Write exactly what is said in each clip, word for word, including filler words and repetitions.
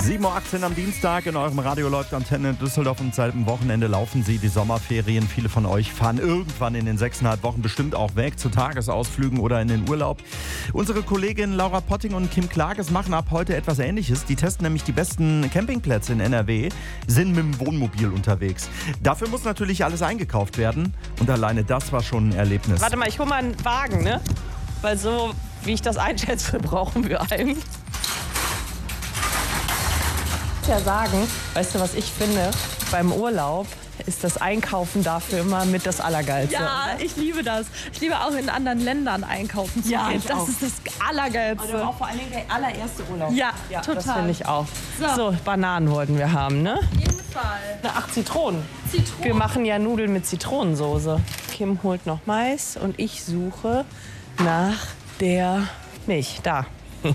sieben Uhr achtzehn am Dienstag, in eurem Radio läuft Antenne Düsseldorf und seit dem Wochenende laufen sie die Sommerferien. Viele von euch fahren irgendwann in den sechseinhalb Wochen bestimmt auch weg zu Tagesausflügen oder in den Urlaub. Unsere Kolleginnen Laura Potting und Kim Klages machen ab heute etwas Ähnliches. Die testen nämlich die besten Campingplätze in N R W, sind mit dem Wohnmobil unterwegs. Dafür muss natürlich alles eingekauft werden und alleine das war schon ein Erlebnis. Warte mal, ich hole mal einen Wagen, ne? Weil so, wie ich das einschätze, brauchen wir einen. Ich muss ja sagen, weißt du, was ich finde? Beim Urlaub ist das Einkaufen dafür immer mit das Allergeilste. Ja, ich liebe das. Ich liebe auch in anderen Ländern einkaufen zu Ja, gehen. ich Das auch. ist das Allergeilste. Aber auch vor allen Dingen der allererste Urlaub. Ja, ja total. Das finde ich auch. So. So. Bananen wollten wir haben, ne? Auf jeden Fall. Ach, Zitronen. Zitronen. Wir machen ja Nudeln mit Zitronensoße. Kim holt noch Mais und ich suche nach der Milch. Da.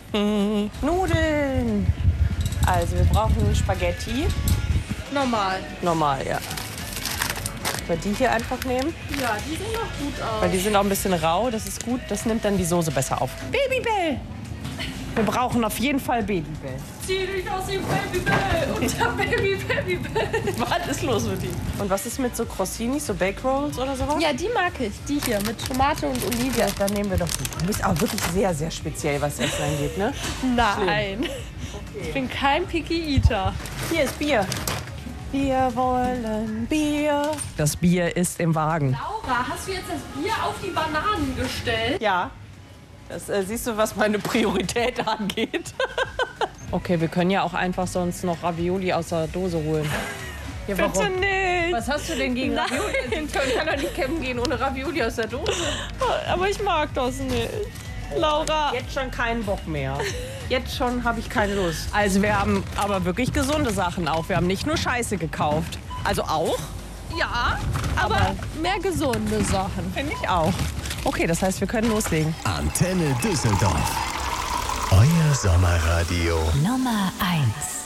Nudeln. Also wir brauchen Spaghetti. Normal. Normal, ja. Soll die hier einfach nehmen? Ja, die sehen doch gut aus. Weil die sind auch ein bisschen rau, das ist gut. Das nimmt dann die Soße besser auf. Babybell! Wir brauchen auf jeden Fall Babybell. Zieh dich aus dem Babybell. Und der Baby, Babybell. Was ist los mit ihm? Und was ist mit so Crossinis, so Bake Rolls oder sowas? Ja, die mag ich. Die hier mit Tomate und Olive. Ja, dann nehmen wir doch die. Du bist auch wirklich sehr, sehr speziell, was Essen angeht, ne? Nein. Ich bin kein Picky Eater. Hier ist Bier. Wir wollen Bier. Das Bier ist im Wagen. Laura, hast du jetzt das Bier auf die Bananen gestellt? Ja. Das äh, siehst du, was meine Priorität angeht. Okay, wir können ja auch einfach sonst noch Ravioli aus der Dose holen. Ja, Bitte nicht. Was hast du denn gegen Nein. Ravioli? Ich kann doch nicht campen gehen ohne Ravioli aus der Dose. Aber ich mag das nicht. Laura. Jetzt schon keinen Bock mehr. Jetzt schon habe ich keine Lust. Also wir haben aber wirklich gesunde Sachen auch. Wir haben nicht nur Scheiße gekauft. Also auch? Ja, aber, aber mehr gesunde Sachen. Finde ich auch. Okay, das heißt, wir können loslegen. Antenne Düsseldorf. Euer Sommerradio. Nummer eins.